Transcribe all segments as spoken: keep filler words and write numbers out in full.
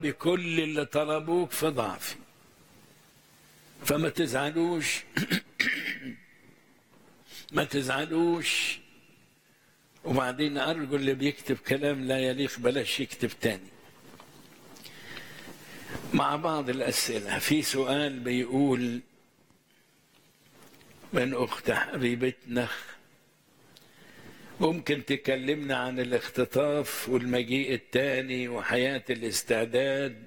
بكل اللي طلبوك في ضعفي، فما تزعلوش ما تزعلوش. وبعدين أرجو اللي بيكتب كلام لا يليق بلاش يكتب تاني. مع بعض الأسئلة، في سؤال بيقول من أخت حبيبتنا: ممكن تكلمنا عن الاختطاف والمجيء الثاني وحياة الاستعداد،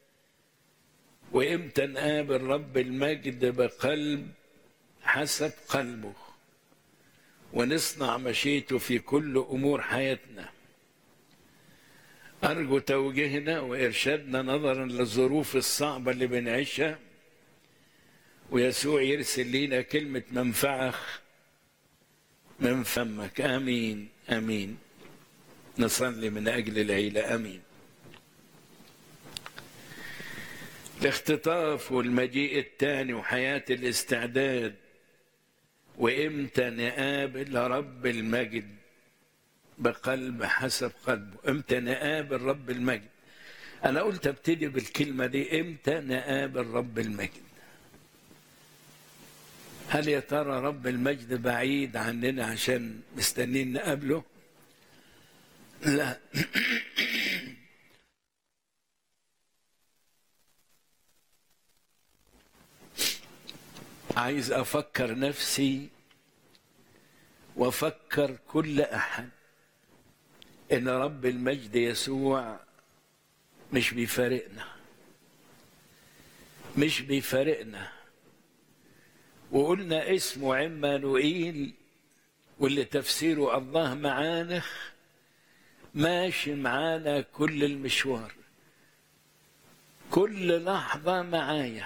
وإمتى نقابل رب المجد بقلب حسب قلبه ونصنع مشيئته في كل أمور حياتنا؟ أرجو توجيهنا وإرشادنا نظرا للظروف الصعبة اللي بنعيشها، ويسوع يرسل لنا كلمة منفعة من فمك. آمين آمين. نصلي من أجل العيلة. آمين. الاختطاف والمجيء الثاني وحياة الاستعداد، وإمتى نقابل رب المجد بقلب حسب قلبه. إمتى نقابل رب المجد؟ أنا قلت ابتدي بالكلمة دي، إمتى نقابل رب المجد؟ هل يا ترى رب المجد بعيد عننا عشان مستنين نقابله؟ لا. عايز أفكر نفسي وأفكر كل أحد إن رب المجد يسوع مش بيفارقنا مش بيفارقنا وقلنا اسمه عمانوئيل، واللي تفسيره الله معانا، ماشي معانا كل المشوار، كل لحظة معايا.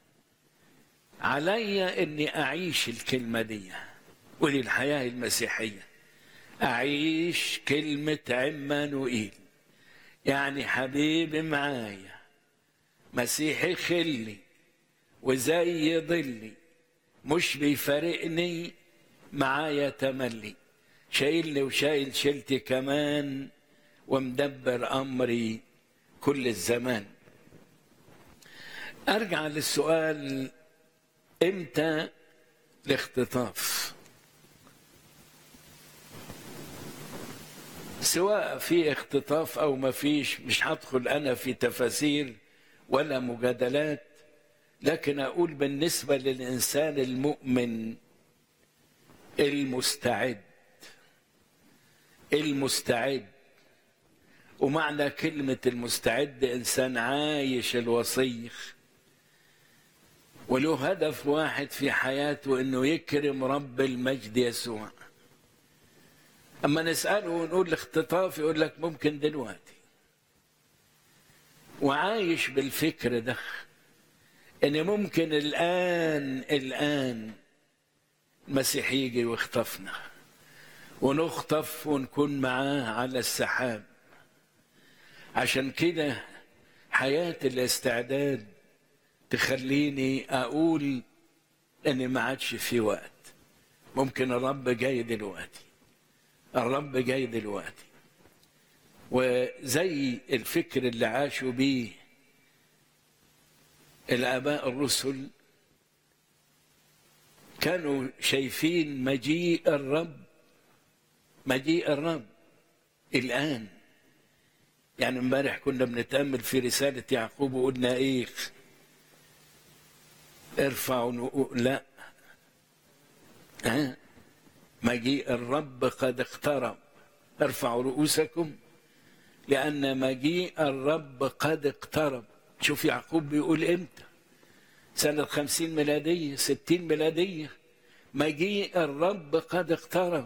علي اني اعيش الكلمة دي، ودي الحياة المسيحية، اعيش كلمة عمانوئيل، يعني حبيبي معايا، مسيحي خلي وزي ظلي، مش بيفارقني، معايا تملي، شايلني وشايل شيلتي كمان، ومدبر أمري كل الزمان. أرجع للسؤال: إمتى الاختطاف؟ سواء في اختطاف أو ما فيش، مش هدخل أنا في تفاسير ولا مجادلات، لكن أقول بالنسبة للإنسان المؤمن المستعد المستعد ومعنى كلمة المستعد إنسان عايش الوصيخ وله هدف واحد في حياته، إنه يكرم رب المجد يسوع. أما نسأله ونقول الاختطاف، يقول لك ممكن دلوقتي، وعايش بالفكر ده إن ممكن الآن الآن المسيح يجي ويخطفنا ونخطف ونكون معاه على السحاب. عشان كده حياة الاستعداد تخليني أقول إن ما عادش في وقت، ممكن الرب جاي دلوقتي، الرب جاي دلوقتي. وزي الفكر اللي عاشوا بيه الآباء الرسل، كانوا شايفين مجيء الرب مجيء الرب الآن. يعني امبارح كنا بنتأمل في رسالة يعقوب وقلنا إيه؟ ارفعوا، لا ها مجيء الرب قد اقترب، ارفعوا رؤوسكم لأن مجيء الرب قد اقترب. شوف يعقوب بيقول امتى؟ سنة خمسين ميلادية، ستين ميلادية، مجيء الرب قد اقترب.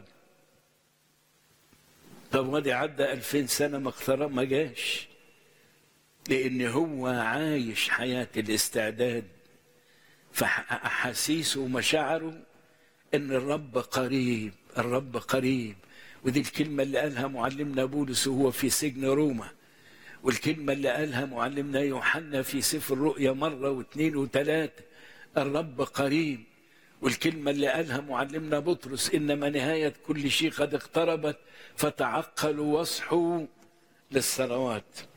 طب ودي عدى ألفين سنة ما اقترب، ما جاش، لأن هو عايش حياة الاستعداد، فأحاسيسه ومشاعره إن الرب قريب، الرب قريب. ودي الكلمة اللي قالها معلمنا بولس وهو في سجن روما، والكلمة اللي قالها معلمنا يوحنا في سفر الرؤيا مرة واثنين وثلاثة: الرب قريب. والكلمة اللي قالها معلمنا بطرس: إنما نهاية كل شيء قد اقتربت فتعقلوا واصحوا للصلوات.